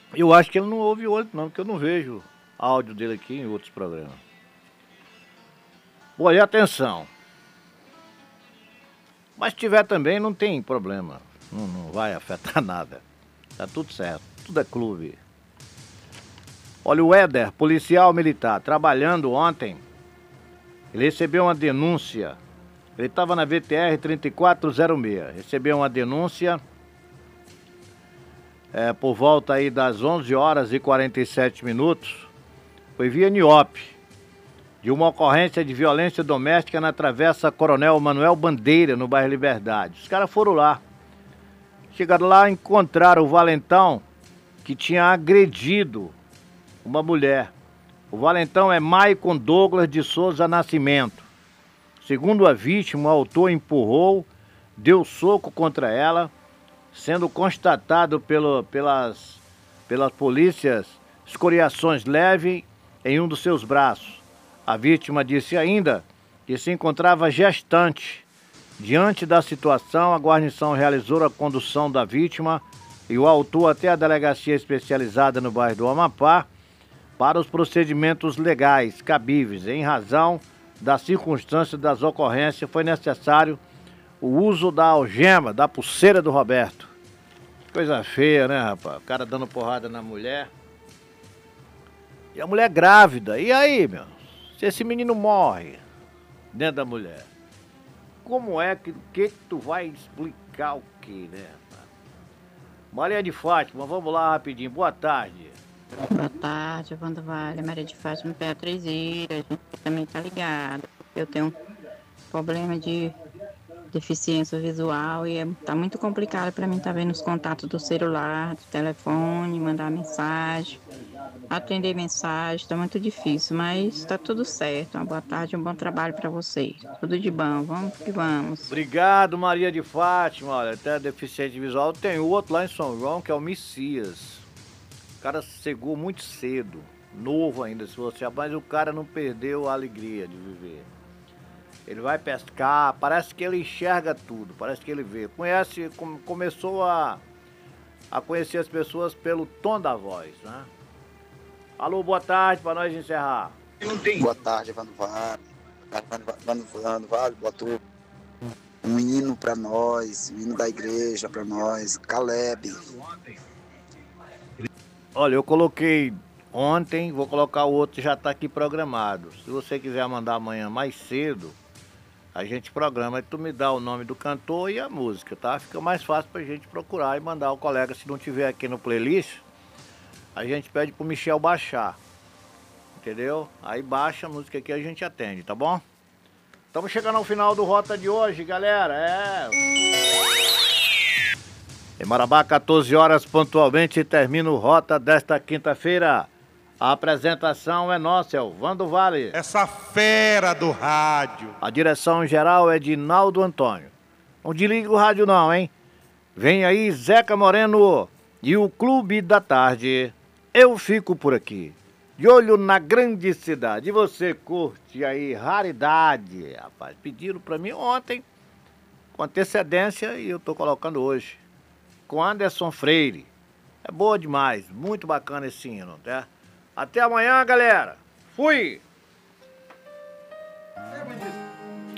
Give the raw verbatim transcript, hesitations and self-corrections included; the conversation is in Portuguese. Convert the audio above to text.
Eu acho que ele não ouve outro não, porque eu não vejo áudio dele aqui em outros programas. Bom, e atenção. Mas se tiver também, não tem problema. Não, não vai afetar nada. Tá tudo certo. Tudo é clube. Olha, o Éder, policial militar, trabalhando ontem, ele recebeu uma denúncia. Ele estava na V T R trinta e quatro zero seis. Recebeu uma denúncia é, por volta aí das onze horas e quarenta e sete minutos. Foi via Niop, de uma ocorrência de violência doméstica na Travessa Coronel Manuel Bandeira, no bairro Liberdade. Os caras foram lá. Chegaram lá e encontraram o valentão que tinha agredido uma mulher. O valentão é Maicon Douglas de Souza Nascimento. Segundo a vítima, o autor empurrou, deu soco contra ela, sendo constatado pelo, pelas, pelas polícias escoriações leves em um dos seus braços. A vítima disse ainda que se encontrava gestante. Diante da situação, a guarnição realizou a condução da vítima e o autor até a delegacia especializada no bairro do Amapá para os procedimentos legais cabíveis. Em razão das circunstâncias das ocorrências, foi necessário o uso da algema, da pulseira do Roberto. Coisa feia, né, rapaz? O cara dando porrada na mulher. E a mulher grávida. E aí, meu? Se esse menino morre dentro da mulher, como é que, que, que tu vai explicar o que, né, rapaz? Maria de Fátima, vamos lá rapidinho. Boa tarde. Boa tarde, Wanda Vale, Maria de Fátima, Pé Trezeira, a gente também tá ligado. Eu tenho um problema de deficiência visual e é, tá muito complicado para mim estar tá vendo os contatos do celular, do telefone, mandar mensagem, atender mensagem, tá muito difícil, mas tá tudo certo. Uma boa tarde, um bom trabalho para vocês. Tudo de bom, vamos que vamos. Obrigado, Maria de Fátima. Olha, até deficiente visual. Tem outro lá em São João que é o Messias. O cara cegou muito cedo, novo ainda, se você, mas o cara não perdeu a alegria de viver. Ele vai pescar, parece que ele enxerga tudo, parece que ele vê. Conhece, começou a, a conhecer as pessoas pelo tom da voz, né? Alô, boa tarde, para nós encerrar. Boa tarde, Vando Vale. Vando Vale, Vale, botou um hino para nós, um hino da igreja para nós, Caleb. Olha, eu coloquei ontem, vou colocar o outro, já está aqui programado. Se você quiser mandar amanhã mais cedo, a gente programa e tu me dá o nome do cantor e a música, tá? Fica mais fácil pra gente procurar e mandar o colega. Se não tiver aqui no playlist, a gente pede pro Michel baixar, entendeu? Aí baixa a música aqui e a gente atende, tá bom? Estamos chegando ao final do Rota de hoje, galera. É... Em Marabá, quatorze horas pontualmente, termina o Rota desta quinta-feira. A apresentação é nossa, é o Vando Vale. Essa fera do rádio. A direção geral é de Naldo Antônio. Não desliga o rádio não, hein? Vem aí Zeca Moreno e o Clube da Tarde. Eu fico por aqui, de olho na grande cidade. E você curte aí raridade, rapaz. Pediram pra mim ontem, com antecedência, e eu tô colocando hoje. Com Anderson Freire. É boa demais, muito bacana esse hino, tá? Até amanhã, galera. Fui!